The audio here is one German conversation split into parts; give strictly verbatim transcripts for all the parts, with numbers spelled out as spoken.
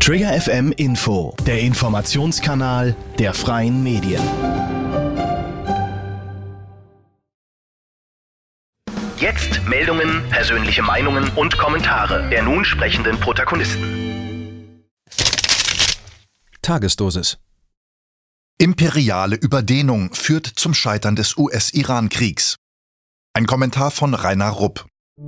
Trigger F M Info, der Informationskanal der freien Medien. Jetzt Meldungen, persönliche Meinungen und Kommentare der nun sprechenden Protagonisten. Tagesdosis. Imperiale Überdehnung führt zum Scheitern des U S-Iran-Kriegs. Ein Kommentar von Rainer Rupp.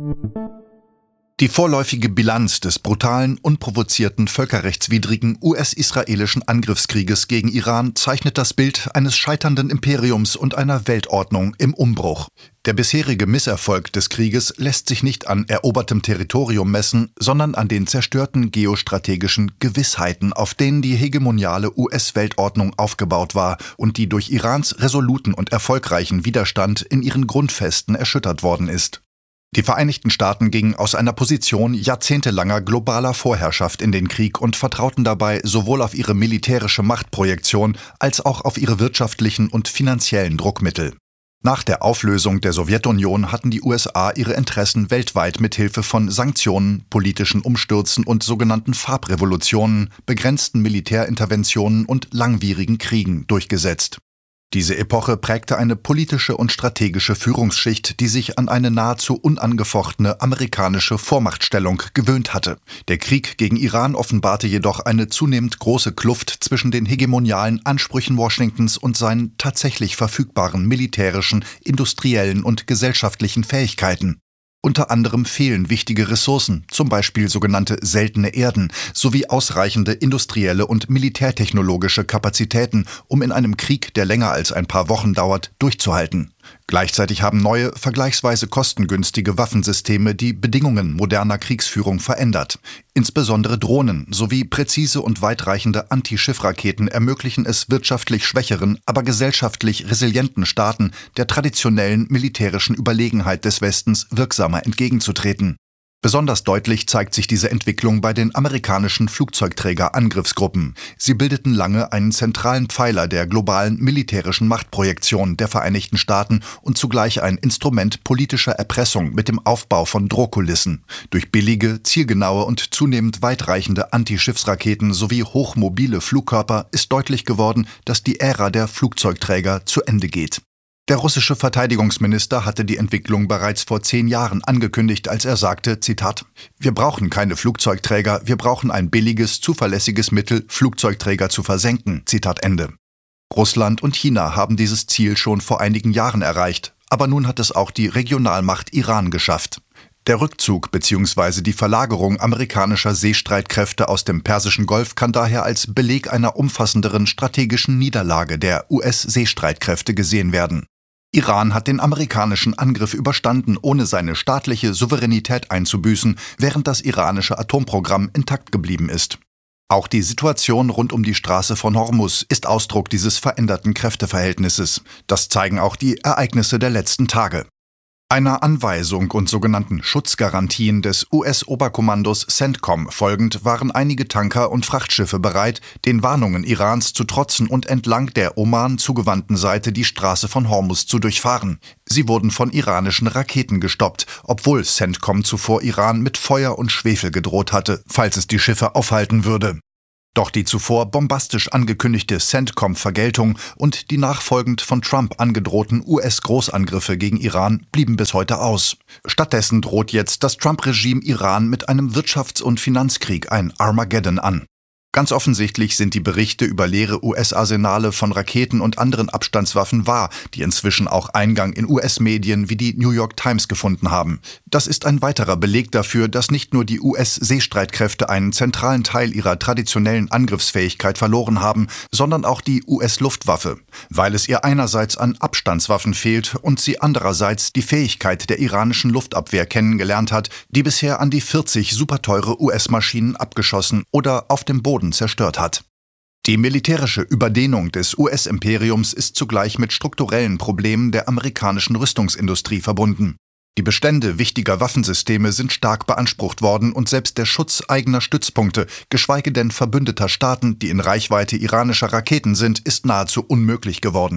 Die vorläufige Bilanz des brutalen, unprovozierten, völkerrechtswidrigen U S-israelischen Angriffskrieges gegen Iran zeichnet das Bild eines scheiternden Imperiums und einer Weltordnung im Umbruch. Der bisherige Misserfolg des Krieges lässt sich nicht an erobertem Territorium messen, sondern an den zerstörten geostrategischen Gewissheiten, auf denen die hegemoniale U S-Weltordnung aufgebaut war und die durch Irans resoluten und erfolgreichen Widerstand in ihren Grundfesten erschüttert worden ist. Die Vereinigten Staaten gingen aus einer Position jahrzehntelanger globaler Vorherrschaft in den Krieg und vertrauten dabei sowohl auf ihre militärische Machtprojektion als auch auf ihre wirtschaftlichen und finanziellen Druckmittel. Nach der Auflösung der Sowjetunion hatten die U S A ihre Interessen weltweit mit Hilfe von Sanktionen, politischen Umstürzen und sogenannten Farbrevolutionen, begrenzten Militärinterventionen und langwierigen Kriegen durchgesetzt. Diese Epoche prägte eine politische und strategische Führungsschicht, die sich an eine nahezu unangefochtene amerikanische Vormachtstellung gewöhnt hatte. Der Krieg gegen Iran offenbarte jedoch eine zunehmend große Kluft zwischen den hegemonialen Ansprüchen Washingtons und seinen tatsächlich verfügbaren militärischen, industriellen und gesellschaftlichen Fähigkeiten. Unter anderem fehlen wichtige Ressourcen, zum Beispiel sogenannte seltene Erden, sowie ausreichende industrielle und militärtechnologische Kapazitäten, um in einem Krieg, der länger als ein paar Wochen dauert, durchzuhalten. Gleichzeitig haben neue, vergleichsweise kostengünstige Waffensysteme die Bedingungen moderner Kriegsführung verändert. Insbesondere Drohnen sowie präzise und weitreichende Anti-Schiff-Raketen ermöglichen es wirtschaftlich schwächeren, aber gesellschaftlich resilienten Staaten, der traditionellen militärischen Überlegenheit des Westens wirksamer entgegenzutreten. Besonders deutlich zeigt sich diese Entwicklung bei den amerikanischen Flugzeugträger-Angriffsgruppen. Sie bildeten lange einen zentralen Pfeiler der globalen militärischen Machtprojektion der Vereinigten Staaten und zugleich ein Instrument politischer Erpressung mit dem Aufbau von Drohkulissen. Durch billige, zielgenaue und zunehmend weitreichende Antischiffsraketen sowie hochmobile Flugkörper ist deutlich geworden, dass die Ära der Flugzeugträger zu Ende geht. Der russische Verteidigungsminister hatte die Entwicklung bereits vor zehn Jahren angekündigt, als er sagte, Zitat, „Wir brauchen keine Flugzeugträger, wir brauchen ein billiges, zuverlässiges Mittel, Flugzeugträger zu versenken." Zitat Ende. Russland und China haben dieses Ziel schon vor einigen Jahren erreicht, aber nun hat es auch die Regionalmacht Iran geschafft. Der Rückzug bzw. die Verlagerung amerikanischer Seestreitkräfte aus dem Persischen Golf kann daher als Beleg einer umfassenderen strategischen Niederlage der U S-Seestreitkräfte gesehen werden. Iran hat den amerikanischen Angriff überstanden, ohne seine staatliche Souveränität einzubüßen, während das iranische Atomprogramm intakt geblieben ist. Auch die Situation rund um die Straße von Hormuz ist Ausdruck dieses veränderten Kräfteverhältnisses. Das zeigen auch die Ereignisse der letzten Tage. Einer Anweisung und sogenannten Schutzgarantien des U S-Oberkommandos CENTCOM folgend waren einige Tanker und Frachtschiffe bereit, den Warnungen Irans zu trotzen und entlang der Oman zugewandten Seite die Straße von Hormuz zu durchfahren. Sie wurden von iranischen Raketen gestoppt, obwohl CENTCOM zuvor Iran mit Feuer und Schwefel gedroht hatte, falls es die Schiffe aufhalten würde. Doch die zuvor bombastisch angekündigte CENTCOM-Vergeltung und die nachfolgend von Trump angedrohten U S-Großangriffe gegen Iran blieben bis heute aus. Stattdessen droht jetzt das Trump-Regime Iran mit einem Wirtschafts- und Finanzkrieg, ein Armageddon, an. Ganz offensichtlich sind die Berichte über leere U S-Arsenale von Raketen und anderen Abstandswaffen wahr, die inzwischen auch Eingang in U S-Medien wie die New York Times gefunden haben. Das ist ein weiterer Beleg dafür, dass nicht nur die U S-Seestreitkräfte einen zentralen Teil ihrer traditionellen Angriffsfähigkeit verloren haben, sondern auch die U S-Luftwaffe, weil es ihr einerseits an Abstandswaffen fehlt und sie andererseits die Fähigkeit der iranischen Luftabwehr kennengelernt hat, die bisher an die vierzig superteure U S-Maschinen abgeschossen oder auf dem Boden zerstört hat. Die militärische Überdehnung des U S-Imperiums ist zugleich mit strukturellen Problemen der amerikanischen Rüstungsindustrie verbunden. Die Bestände wichtiger Waffensysteme sind stark beansprucht worden und selbst der Schutz eigener Stützpunkte, geschweige denn verbündeter Staaten, die in Reichweite iranischer Raketen sind, ist nahezu unmöglich geworden.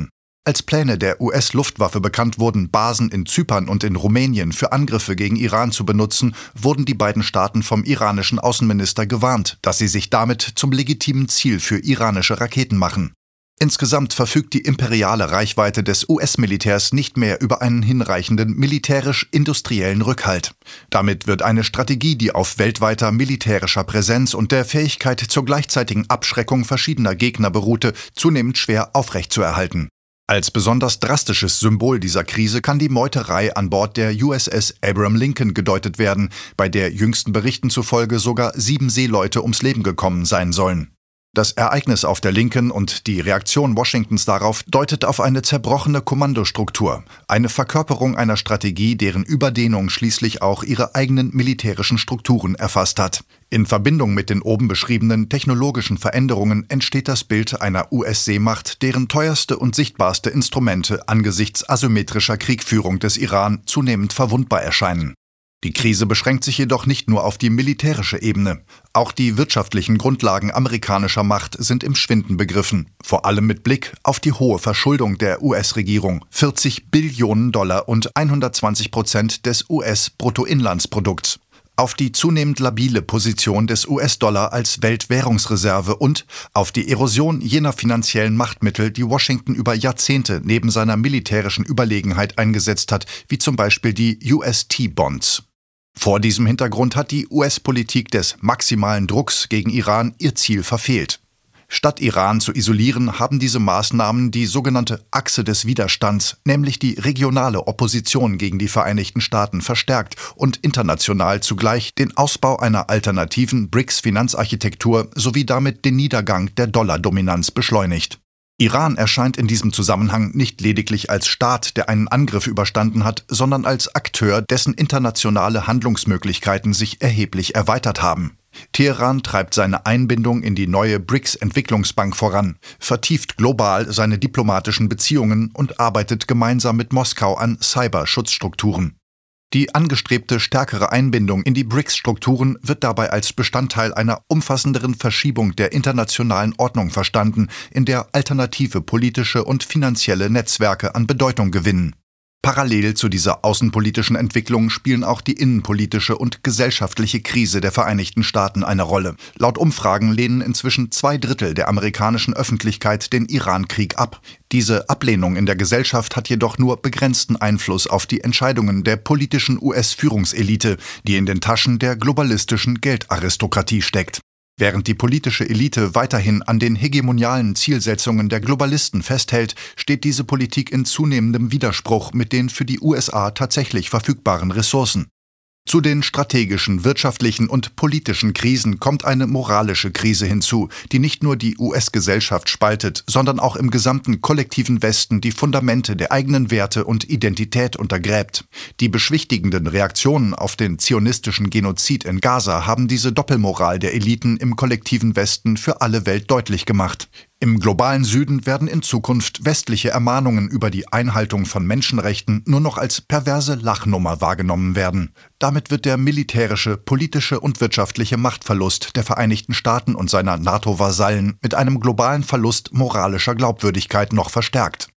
Als Pläne der U S-Luftwaffe bekannt wurden, Basen in Zypern und in Rumänien für Angriffe gegen Iran zu benutzen, wurden die beiden Staaten vom iranischen Außenminister gewarnt, dass sie sich damit zum legitimen Ziel für iranische Raketen machen. Insgesamt verfügt die imperiale Reichweite des U S-Militärs nicht mehr über einen hinreichenden militärisch-industriellen Rückhalt. Damit wird eine Strategie, die auf weltweiter militärischer Präsenz und der Fähigkeit zur gleichzeitigen Abschreckung verschiedener Gegner beruhte, zunehmend schwer aufrechtzuerhalten. Als besonders drastisches Symbol dieser Krise kann die Meuterei an Bord der U S S Abraham Lincoln gedeutet werden, bei der jüngsten Berichten zufolge sogar sieben Seeleute ums Leben gekommen sein sollen. Das Ereignis auf der Lincoln und die Reaktion Washingtons darauf deutet auf eine zerbrochene Kommandostruktur, eine Verkörperung einer Strategie, deren Überdehnung schließlich auch ihre eigenen militärischen Strukturen erfasst hat. In Verbindung mit den oben beschriebenen technologischen Veränderungen entsteht das Bild einer U S-Seemacht, deren teuerste und sichtbarste Instrumente angesichts asymmetrischer Kriegführung des Iran zunehmend verwundbar erscheinen. Die Krise beschränkt sich jedoch nicht nur auf die militärische Ebene. Auch die wirtschaftlichen Grundlagen amerikanischer Macht sind im Schwinden begriffen, vor allem mit Blick auf die hohe Verschuldung der U S-Regierung, vierzig Billionen Dollar und hundertzwanzig Prozent des U S-Bruttoinlandsprodukts, auf die zunehmend labile Position des U S-Dollar als Weltwährungsreserve und auf die Erosion jener finanziellen Machtmittel, die Washington über Jahrzehnte neben seiner militärischen Überlegenheit eingesetzt hat, wie zum Beispiel die U S T-Bonds. Vor diesem Hintergrund hat die U S-Politik des maximalen Drucks gegen Iran ihr Ziel verfehlt. Statt Iran zu isolieren, haben diese Maßnahmen die sogenannte Achse des Widerstands, nämlich die regionale Opposition gegen die Vereinigten Staaten, verstärkt und international zugleich den Ausbau einer alternativen B R I C S-Finanzarchitektur sowie damit den Niedergang der Dollardominanz beschleunigt. Iran erscheint in diesem Zusammenhang nicht lediglich als Staat, der einen Angriff überstanden hat, sondern als Akteur, dessen internationale Handlungsmöglichkeiten sich erheblich erweitert haben. Teheran treibt seine Einbindung in die neue B R I C S-Entwicklungsbank voran, vertieft global seine diplomatischen Beziehungen und arbeitet gemeinsam mit Moskau an Cyberschutzstrukturen. Die angestrebte stärkere Einbindung in die B R I C S-Strukturen wird dabei als Bestandteil einer umfassenderen Verschiebung der internationalen Ordnung verstanden, in der alternative politische und finanzielle Netzwerke an Bedeutung gewinnen. Parallel zu dieser außenpolitischen Entwicklung spielen auch die innenpolitische und gesellschaftliche Krise der Vereinigten Staaten eine Rolle. Laut Umfragen lehnen inzwischen zwei Drittel der amerikanischen Öffentlichkeit den Iran-Krieg ab. Diese Ablehnung in der Gesellschaft hat jedoch nur begrenzten Einfluss auf die Entscheidungen der politischen U S-Führungselite, die in den Taschen der globalistischen Geldaristokratie steckt. Während die politische Elite weiterhin an den hegemonialen Zielsetzungen der Globalisten festhält, steht diese Politik in zunehmendem Widerspruch mit den für die U S A tatsächlich verfügbaren Ressourcen. Zu den strategischen, wirtschaftlichen und politischen Krisen kommt eine moralische Krise hinzu, die nicht nur die U S-Gesellschaft spaltet, sondern auch im gesamten kollektiven Westen die Fundamente der eigenen Werte und Identität untergräbt. Die beschwichtigenden Reaktionen auf den zionistischen Genozid in Gaza haben diese Doppelmoral der Eliten im kollektiven Westen für alle Welt deutlich gemacht. Im globalen Süden werden in Zukunft westliche Ermahnungen über die Einhaltung von Menschenrechten nur noch als perverse Lachnummer wahrgenommen werden. Damit wird der militärische, politische und wirtschaftliche Machtverlust der Vereinigten Staaten und seiner NATO-Vasallen mit einem globalen Verlust moralischer Glaubwürdigkeit noch verstärkt.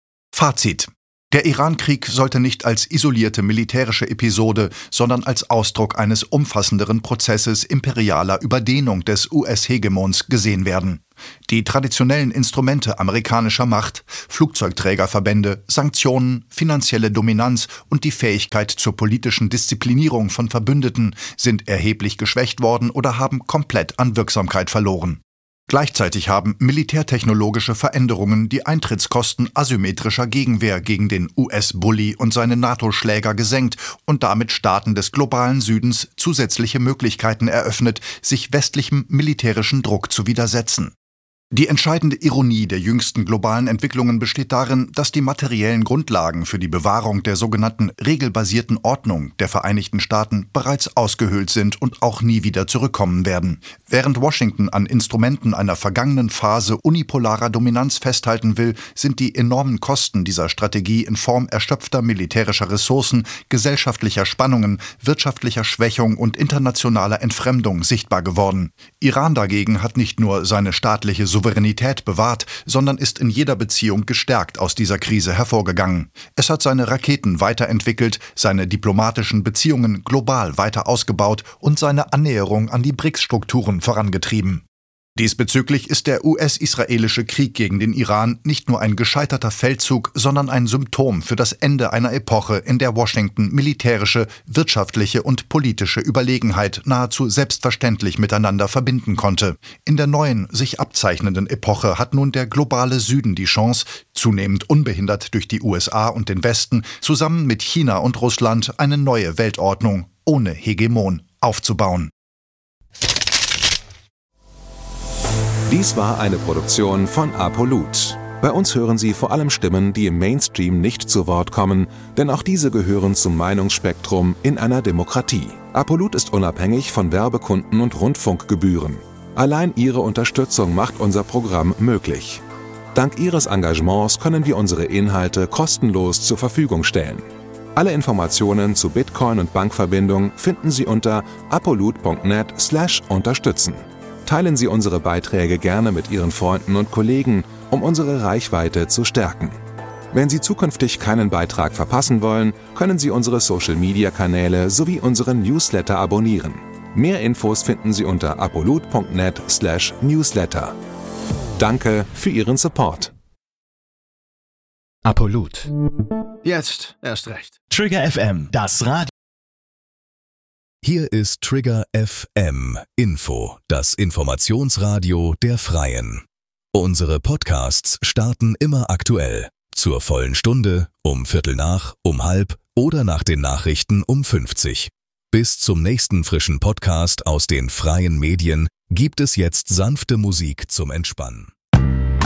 Fazit: Der Iran-Krieg sollte nicht als isolierte militärische Episode, sondern als Ausdruck eines umfassenderen Prozesses imperialer Überdehnung des U S-Hegemons gesehen werden. Die traditionellen Instrumente amerikanischer Macht, Flugzeugträgerverbände, Sanktionen, finanzielle Dominanz und die Fähigkeit zur politischen Disziplinierung von Verbündeten sind erheblich geschwächt worden oder haben komplett an Wirksamkeit verloren. Gleichzeitig haben militärtechnologische Veränderungen die Eintrittskosten asymmetrischer Gegenwehr gegen den U S-Bully und seine NATO-Schläger gesenkt und damit Staaten des globalen Südens zusätzliche Möglichkeiten eröffnet, sich westlichem militärischen Druck zu widersetzen. Die entscheidende Ironie der jüngsten globalen Entwicklungen besteht darin, dass die materiellen Grundlagen für die Bewahrung der sogenannten regelbasierten Ordnung der Vereinigten Staaten bereits ausgehöhlt sind und auch nie wieder zurückkommen werden. Während Washington an Instrumenten einer vergangenen Phase unipolarer Dominanz festhalten will, sind die enormen Kosten dieser Strategie in Form erschöpfter militärischer Ressourcen, gesellschaftlicher Spannungen, wirtschaftlicher Schwächung und internationaler Entfremdung sichtbar geworden. Iran dagegen hat nicht nur seine staatliche Souveränität bewahrt, sondern ist in jeder Beziehung gestärkt aus dieser Krise hervorgegangen. Es hat seine Raketen weiterentwickelt, seine diplomatischen Beziehungen global weiter ausgebaut und seine Annäherung an die B R I C S-Strukturen vorangetrieben. Diesbezüglich ist der U S-israelische Krieg gegen den Iran nicht nur ein gescheiterter Feldzug, sondern ein Symptom für das Ende einer Epoche, in der Washington militärische, wirtschaftliche und politische Überlegenheit nahezu selbstverständlich miteinander verbinden konnte. In der neuen, sich abzeichnenden Epoche hat nun der globale Süden die Chance, zunehmend unbehindert durch die U S A und den Westen, zusammen mit China und Russland eine neue Weltordnung ohne Hegemon aufzubauen. Dies war eine Produktion von Apolut. Bei uns hören Sie vor allem Stimmen, die im Mainstream nicht zu Wort kommen, denn auch diese gehören zum Meinungsspektrum in einer Demokratie. Apolut ist unabhängig von Werbekunden und Rundfunkgebühren. Allein Ihre Unterstützung macht unser Programm möglich. Dank Ihres Engagements können wir unsere Inhalte kostenlos zur Verfügung stellen. Alle Informationen zu Bitcoin und Bankverbindung finden Sie unter apolut punkt net slash unterstützen. Teilen Sie unsere Beiträge gerne mit Ihren Freunden und Kollegen, um unsere Reichweite zu stärken. Wenn Sie zukünftig keinen Beitrag verpassen wollen, können Sie unsere Social-Media-Kanäle sowie unseren Newsletter abonnieren. Mehr Infos finden Sie unter apolut punkt net slash newsletter. Danke für Ihren Support. Apolut. Jetzt erst recht. Trigger F M, das Radio. Hier ist Trigger F M Info, das Informationsradio der Freien. Unsere Podcasts starten immer aktuell. Zur vollen Stunde, um Viertel nach, um halb oder nach den Nachrichten um fünfzig. Bis zum nächsten frischen Podcast aus den freien Medien gibt es jetzt sanfte Musik zum Entspannen.